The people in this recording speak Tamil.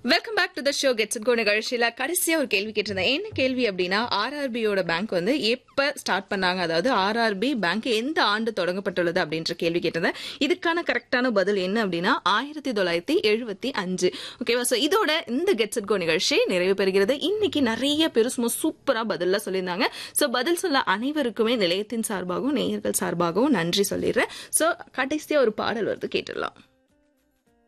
Welcome back to the show gets it go நிகழ்ச்சியில கடைசியா ஒரு கேள்வி கேட்டிருந்தேன். என்ன கேள்வி அப்படின்னா, ஆர்ஆர்பியோட பேங்க் வந்து எப்ப ஸ்டார்ட் பண்ணாங்க, அதாவது ஆர்ஆர்பி பேங்க் எந்த ஆண்டு தொடங்கப்பட்டுள்ளது அப்படின்ற கேள்வி கேட்டிருந்தேன். இதுக்கான கரெக்டான பதில் என்ன அப்படின்னா 1975. ஓகேவா? சோ இதோட இந்த கெட்ஸ் இட் கோ நிகழ்ச்சி நிறைவு பெறுகிறது. இன்னைக்கு நிறைய பேர் சும்மா சூப்பரா பதில சொல்லியிருந்தாங்க. சோ பதில் சொல்ல அனைவருக்குமே நிலையத்தின் சார்பாகவும் நேயர்கள் சார்பாகவும் நன்றி சொல்லிடுறேன். சோ கடைசியா ஒரு பாடல் வருது, கேட்டுடலாம்.